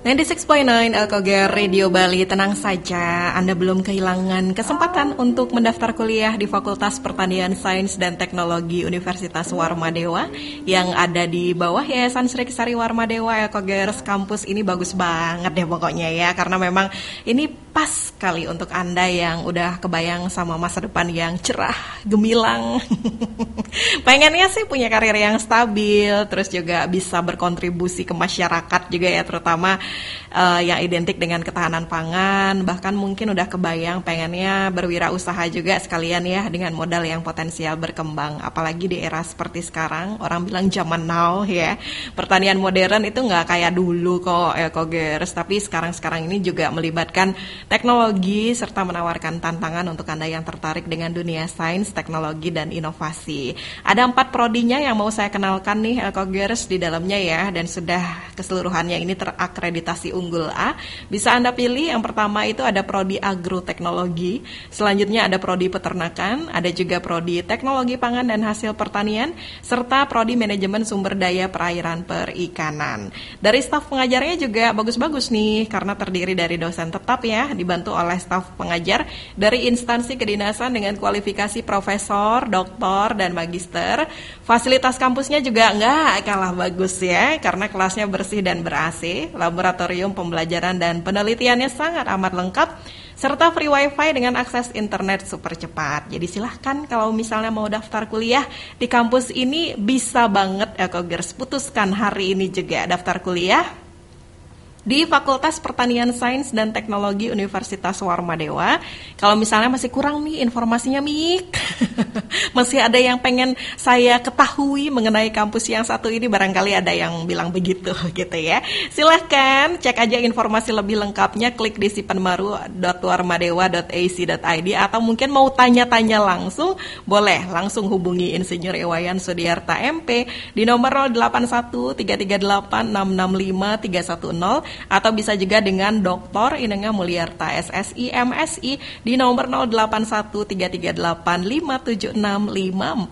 96.9 LKG Radio Bali, tenang saja, Anda belum kehilangan kesempatan untuk mendaftar kuliah di Fakultas Pertanian Sains dan Teknologi Universitas Warmadewa yang ada di bawah Yayasan Sri Kesari Warmadewa. LKG kampus ini bagus banget deh pokoknya ya, karena memang ini pas sekali untuk Anda yang udah kebayang sama masa depan yang cerah, gemilang. Pengennya sih punya karir yang stabil, terus juga bisa berkontribusi ke masyarakat juga ya, terutama yang identik dengan ketahanan pangan, bahkan mungkin udah kebayang pengennya berwirausaha juga sekalian ya dengan modal yang potensial berkembang. Apalagi di era seperti sekarang, orang bilang zaman now ya, pertanian modern itu nggak kayak dulu kok Ekogers, tapi sekarang ini juga melibatkan teknologi serta menawarkan tantangan untuk Anda yang tertarik dengan dunia sains, teknologi, dan inovasi. Ada 4 prodinya yang mau saya kenalkan nih Ekogers di dalamnya ya, dan sudah keseluruhannya ini terakreditasi unggul A. Bisa Anda pilih. Yang pertama itu ada prodi agroteknologi, selanjutnya ada prodi peternakan, ada juga prodi teknologi pangan dan hasil pertanian, serta prodi manajemen sumber daya perairan perikanan. Dari staf pengajarnya juga bagus-bagus nih, karena terdiri dari dosen tetap ya, dibantu oleh staf pengajar dari instansi kedinasan dengan kualifikasi profesor, doktor, dan magister. Fasilitas kampusnya juga nggak kalah bagus ya, karena kelasnya bersih dan ber-AC, laboratorium pembelajaran dan penelitiannya sangat amat lengkap, serta free wifi dengan akses internet super cepat. Jadi silahkan kalau misalnya mau daftar kuliah di kampus ini, bisa banget Ekogers putuskan hari ini juga daftar kuliah di Fakultas Pertanian Sains dan Teknologi Universitas Warmadewa. Kalau misalnya masih kurang nih informasinya Mik, masih ada yang pengen saya ketahui mengenai kampus yang satu ini, barangkali ada yang bilang begitu gitu ya. Silahkan cek aja informasi lebih lengkapnya, klik di sipenmaru.warmadewa.ac.id, atau mungkin mau tanya-tanya langsung, boleh langsung hubungi Insinyur Iwayan Sudiarta MP di nomor 081 338 665 310, atau bisa juga dengan Dr. Inengah Mulyarta SSI MSI di nomor 081 338 57654.